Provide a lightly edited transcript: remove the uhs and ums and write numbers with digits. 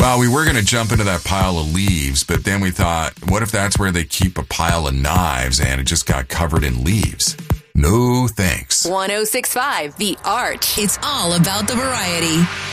Well, we were going to jump into that pile of leaves, but then we thought, what if that's where they keep a pile of knives and it just got covered in leaves? No thanks. 106.5 The Arch. It's all about the variety.